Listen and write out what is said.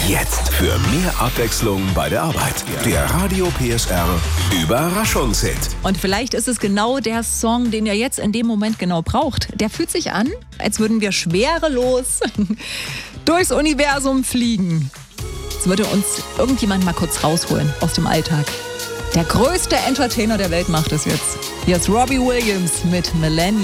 Jetzt für mehr Abwechslung bei der Arbeit. Der Radio PSR Überraschungshit. Und vielleicht ist es genau der Song, den ihr jetzt in dem Moment genau braucht. Der fühlt sich an, als würden wir schwerelos durchs Universum fliegen. Als würde uns irgendjemand mal kurz rausholen aus dem Alltag. Der größte Entertainer der Welt macht es jetzt. Hier ist Robbie Williams mit Millennium.